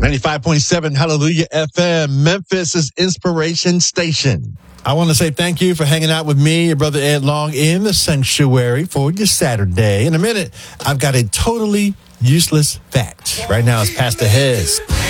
95.7 Hallelujah FM, Memphis' inspiration station. I want to say thank you for hanging out with me, your brother Ed Long, in the sanctuary for your Saturday. In a minute, I've got a totally useless fact. Right now, it's Pastor Hez.